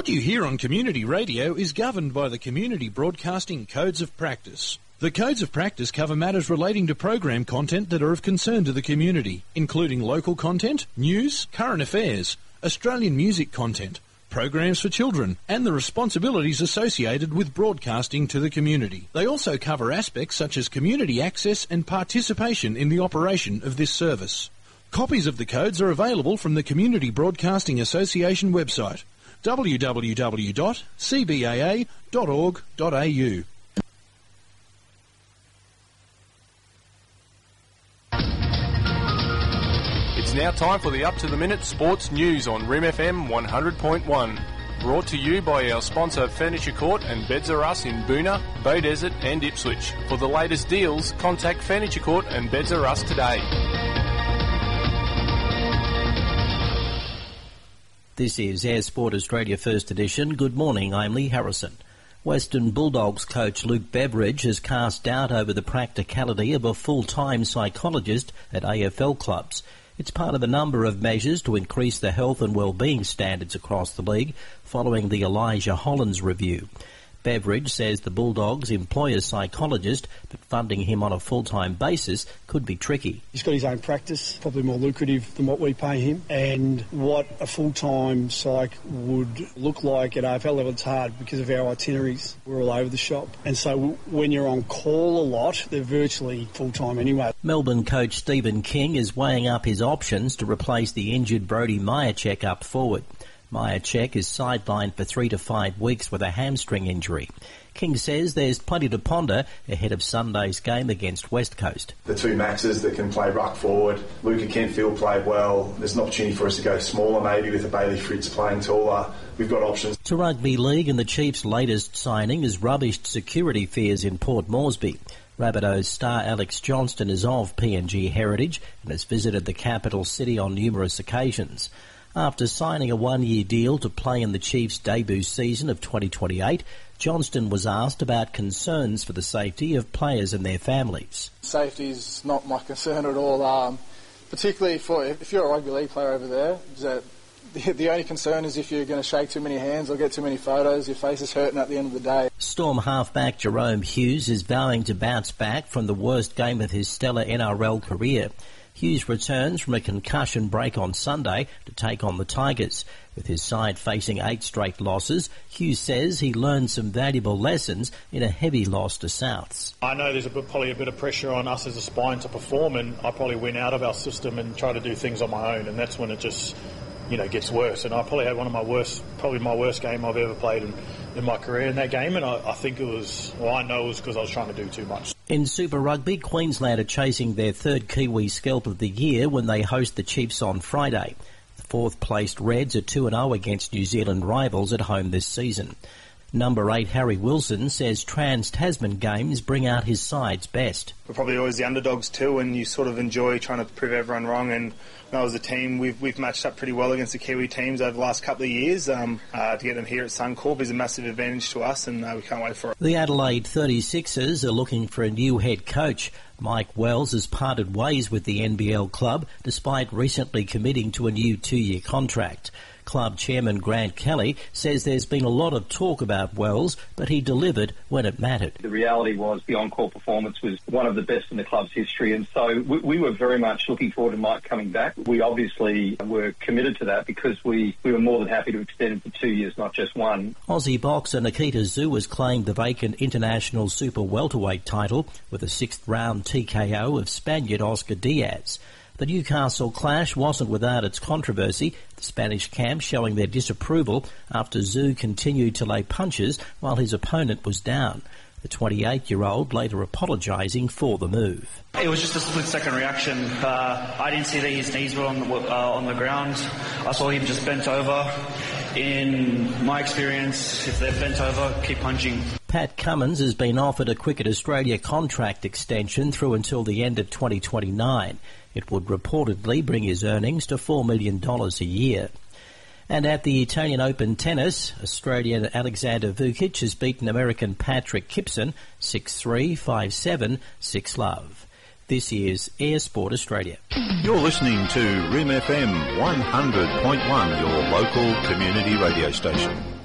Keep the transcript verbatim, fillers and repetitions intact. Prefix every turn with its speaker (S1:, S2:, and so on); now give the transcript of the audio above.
S1: What you hear on community radio is governed by the Community Broadcasting Codes of Practice. The Codes of Practice cover matters relating to program content that are of concern to the community, including local content, news, current affairs, Australian music content, programs for children, and the responsibilities associated with broadcasting to the community. They also cover aspects such as community access and participation in the operation of this service. Copies of the codes are available from the Community Broadcasting Association website, w w w dot c b a a dot org dot a u.
S2: It's now time for the up-to-the-minute sports news on R I M F M one hundred point one. Brought to you by our sponsor Furniture Court and Beds R Us in Boonah, Beaudesert and Ipswich. For the latest deals, contact Furniture Court and Beds R Us today.
S3: This is Air Sport Australia First Edition. Good morning, I'm Lee Harrison. Western Bulldogs coach Luke Beveridge has cast doubt over the practicality of a full-time psychologist at A F L clubs. It's part of a number of measures to increase the health and well-being standards across the league following the Elijah Hollands review. Beveridge says the Bulldogs employ a psychologist, but funding him on a full-time basis could be tricky.
S4: He's got his own practice, probably more lucrative than what we pay him, and what a full-time psych would look like at A F L level, it's hard because of our itineraries. We're all over the shop, and so when you're on call a lot, they're virtually full-time anyway.
S3: Melbourne coach Stephen King is weighing up his options to replace the injured Brody Mihocek up forward. Mihocek is sidelined for three to five weeks with a hamstring injury. King says there's plenty to ponder ahead of Sunday's game against West Coast.
S5: The two maxes that can play ruck forward, Luca Kentfield played well. There's an opportunity for us to go smaller maybe with a Bailey Fritz playing taller. We've got options.
S3: To Rugby League, and the Chiefs' latest signing has rubbished security fears in Port Moresby. Rabbitohs star Alex Johnston is of P N G heritage and has visited the capital city on numerous occasions. After signing a one-year deal to play in the Chiefs' debut season of twenty twenty-eight, Johnston was asked about concerns for the safety of players and their families.
S6: Safety is not my concern at all, um, particularly for if you're a rugby league player over there. That the, the only concern is if you're going to shake too many hands or get too many photos, your face is hurting at the end of the day.
S3: Storm halfback Jerome Hughes is vowing to bounce back from the worst game of his stellar N R L career. Hughes returns from a concussion break on Sunday to take on the Tigers. With his side facing eight straight losses, Hughes says he learned some valuable lessons in a heavy loss to Souths.
S7: I know there's a bit, probably a bit of pressure on us as a spine to perform, and I probably went out of our system and try to do things on my own, and that's when it just, you know, gets worse. And I probably had one of my worst, probably my worst game I've ever played in, in my career in that game, and I, I think it was, well, I know it was because I was trying to do too much.
S3: In Super Rugby, Queensland are chasing their third Kiwi scalp of the year when they host the Chiefs on Friday. The fourth-placed Reds are two and oh against New Zealand rivals at home this season. Number eight Harry Wilson says Trans-Tasman games bring out his side's best.
S8: We're probably always the underdogs too, and you sort of enjoy trying to prove everyone wrong. And now as a team, we've we've matched up pretty well against the Kiwi teams over the last couple of years. Um, uh, to get them here at Suncorp is a massive advantage to us, and uh, we can't wait for it.
S3: The Adelaide thirty-sixers are looking for a new head coach. Mike Wells has parted ways with the N B L club despite recently committing to a new two-year contract. Club chairman Grant Kelly says there's been a lot of talk about Wells, but he delivered when it mattered.
S9: The reality was the on-court performance was one of the best in the club's history, and so we, we were very much looking forward to Mike coming back. We obviously were committed to that because we, we were more than happy to extend it for two years, not just one.
S3: Aussie boxer Nikita Tszyu has claimed the vacant international super welterweight title with a sixth-round T K O of Spaniard Oscar Diaz. The Newcastle clash wasn't without its controversy, the Spanish camp showing their disapproval after Tszyu continued to lay punches while his opponent was down. The twenty-eight-year-old later apologising for the move.
S10: It was just a split-second reaction. Uh, I didn't see that his knees were on the, uh, on the ground. I saw him just bent over. In my experience, if they're bent over, keep punching.
S3: Pat Cummins has been offered a Cricket Australia contract extension through until the end of twenty twenty-nine. It would reportedly bring his earnings to four million dollars a year. And at the Italian Open tennis, Australian Alexander Vukic has beaten American Patrick Kipson six three, five seven, six love. This is Air Sport Australia.
S11: You're listening to R I M F M one hundred point one, your local community radio station.